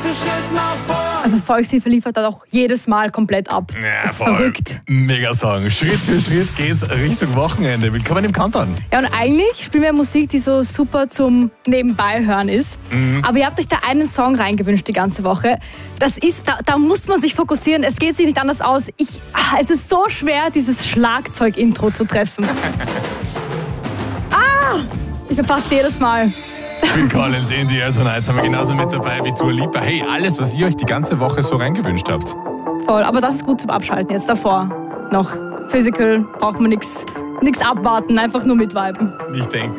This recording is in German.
Schritt nach vorn. Also Volkshilfe liefert da auch jedes Mal komplett ab. Ja, das ist voll. verrückt. Mega Song. Schritt für Schritt geht's Richtung Wochenende. Willkommen im Countdown. Ja, und eigentlich spielen wir Musik, die so super zum Nebenbei hören ist. Aber ihr habt euch da einen Song reingewünscht die ganze Woche. Das ist, da muss man sich fokussieren. Es geht sich nicht anders aus. Es ist so schwer, dieses Schlagzeug-Intro zu treffen. Ich verpasse jedes Mal. Phil Collins, In the Air Tonight haben wir genauso mit dabei wie Dua Lipa. Hey, alles, was ihr euch die ganze Woche so reingewünscht habt. Voll, aber das ist gut zum Abschalten jetzt davor. Noch Physical, braucht man nichts abwarten, einfach nur mitviben. Nicht denken.